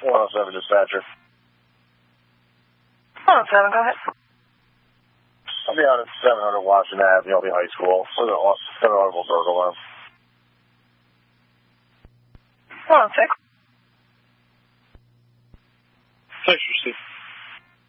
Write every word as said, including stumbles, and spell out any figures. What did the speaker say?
one oh seven dispatcher. one oh seven, go ahead. I'll be out at seven hundred Washington Avenue, Albany High School. For the automobile burglar alarm. one oh six.